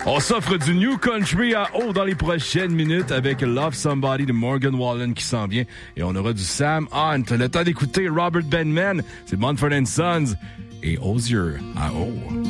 On s'offre du New Country à eau dans les prochaines minutes avec Love Somebody de Morgan Wallen qui s'en vient. Et on aura du Sam Hunt. Le temps d'écouter Robert Benman, c'est Mumford & Sons et Osier à eau.